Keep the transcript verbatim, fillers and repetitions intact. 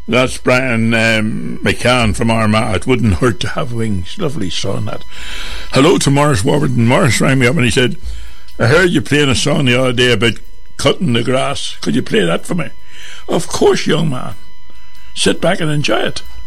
That's Brian um, McCann from Armagh. It wouldn't hurt to have wings. Lovely song, that. Hello to Morris Warburton. Morris rang me up and he said, I heard you playing a song the other day about cutting the grass. Could you play that for me? Of course, young man. Sit back and enjoy it.